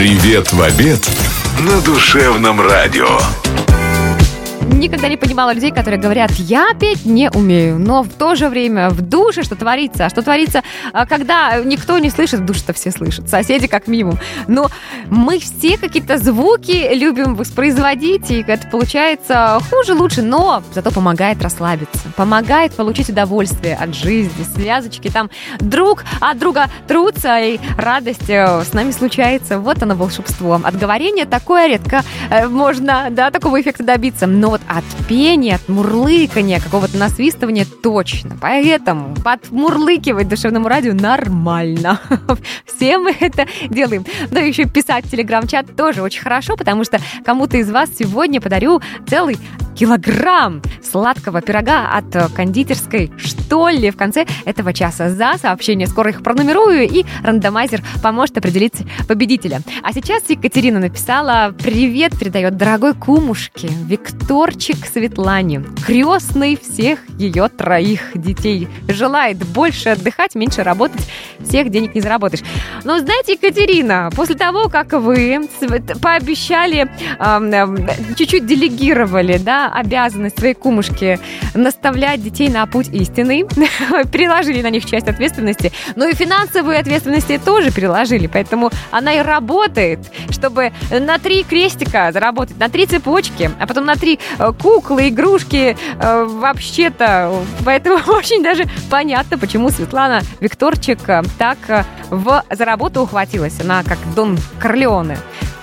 Привет в обед на душевном радио. Никогда не понимала людей, которые говорят: я петь не умею, но в то же время в душе что творится? А что творится, когда никто не слышит? В душе-то все слышат, соседи как минимум. Но мы все какие-то звуки любим воспроизводить, и это получается хуже, лучше, но зато помогает расслабиться, помогает получить удовольствие от жизни. Связочки там друг от друга трутся, и радость с нами случается. Вот оно волшебство. От говорения такое редко можно, да, такого эффекта добиться. Но вот от пения, от мурлыкания, какого-то насвистывания точно. Поэтому подмурлыкивать душевному радио нормально. Все мы это делаем. Да еще писать в телеграм-чат тоже очень хорошо, потому что кому-то из вас сегодня подарю целый килограмм сладкого пирога от кондитерской «Штолле» в конце этого часа. За сообщение скоро их пронумерую, и рандомайзер поможет определить победителя. А сейчас Екатерина написала: «Привет передает дорогой кумушке Викторчик Светлане, крестной всех ее 3 детей. Желает больше отдыхать, меньше работать, всех денег не заработаешь». Но знаете, Екатерина, после того, как вы пообещали, чуть-чуть делегировали, да, обязанность своей кумушки наставлять детей на путь истинный, переложили на них часть ответственности, но и финансовую ответственность тоже переложили, поэтому она и работает, чтобы на 3 крестика заработать, на 3 цепочки, а потом на 3 куклы, игрушки, вообще-то. Поэтому очень даже понятно, почему Светлана Викторчик так за работу ухватилась. Она как Дон Корлеоне.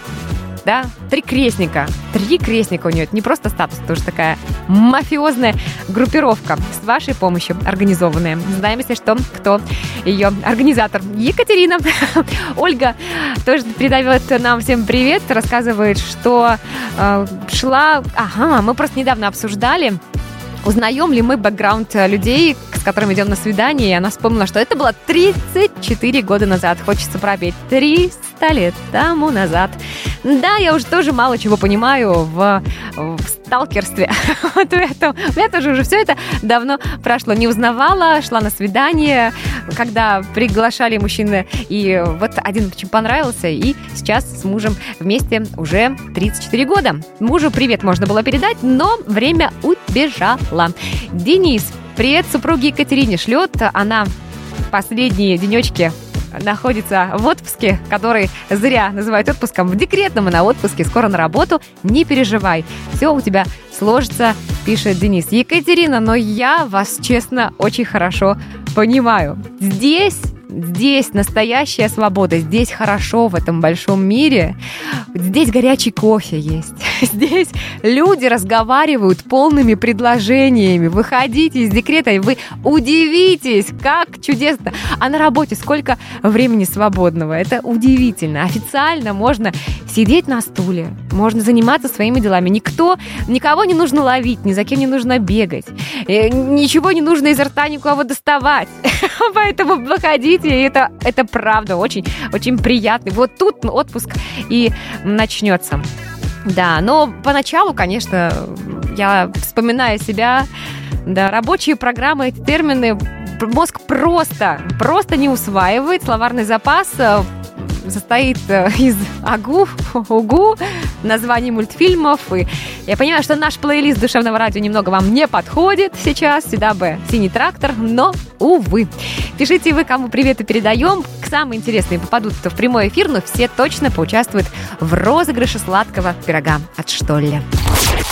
Да, 3 крестника. 3 крестника у нее. Это не просто статус, это уже такая мафиозная группировка с вашей помощью организованная. Знаем, если что, кто ее организатор. Екатерина. Ольга тоже передает нам всем привет. Рассказывает, что шла... Ага, мы просто недавно обсуждали, узнаем ли мы бэкграунд людей, с которыми идем на свидание, и она вспомнила, что это было 34 года назад. Хочется пропеть 300 лет тому назад. Да, я уже тоже мало чего понимаю в сталкерстве. Вот это, у меня тоже уже все это давно прошло. Не узнавала, шла на свидание, когда приглашали мужчины, и вот один очень понравился, и сейчас с мужем вместе уже 34 года. Мужу привет можно было передать, но время убежало. Денис привет супруге Екатерине шлет. Она последние денечки находится в отпуске, который зря называют отпуском, в декретном и на отпуске, скоро на работу. Не переживай, все у тебя сложится, пишет Денис. Екатерина, но я вас, честно, очень хорошо понимаю. Здесь настоящая свобода, здесь хорошо в этом большом мире. Здесь горячий кофе есть. Здесь люди разговаривают полными предложениями. Выходите из декрета, и вы удивитесь, как чудесно. А на работе сколько времени свободного. Это удивительно. Официально можно сидеть на стуле, можно заниматься своими делами. Никого не нужно ловить, ни за кем не нужно бегать. Ничего не нужно изо рта никого доставать. Поэтому выходите, и это правда очень, очень приятно. Вот тут отпуск и начнется. Да, но поначалу, конечно, я вспоминаю себя, да, рабочие программы, эти термины мозг просто не усваивает. Словарный запас состоит из угу, названий мультфильмов. И я понимаю, что наш плейлист душевного радио немного вам не подходит сейчас. Сюда бы «Синий трактор», но, увы. Пишите вы, кому приветы передаем. Самые интересные попадут в прямой эфир, но все точно поучаствуют в розыгрыше сладкого пирога от «Штолле».